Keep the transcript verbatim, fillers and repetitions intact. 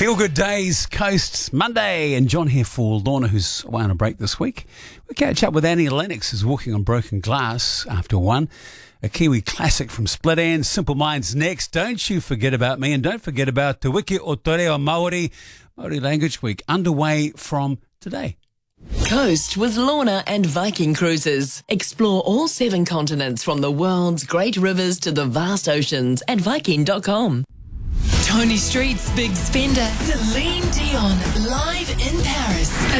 Feel Good Days, Coast, Monday, and John here for Lorna, who's away on a break this week. We catch up with Annie Lennox, who's walking on broken glass after one. A Kiwi classic from Split Enz, Simple Minds next. Don't you forget about me, and don't forget about Te Wiki o Te Reo Māori, Māori Language Week, underway from today. Coast with Lorna and Viking Cruises. Explore all seven continents from the world's great rivers to the vast oceans at Viking dot com. Tony Street's big spender, Celine Dion, live in Paris.